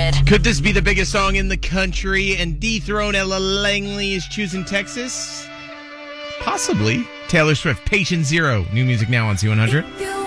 100. Could this be the biggest song in the country and dethrone Ella Langley is choosing Texas? Possibly. Taylor Swift, Patient Zero. New music now on C100.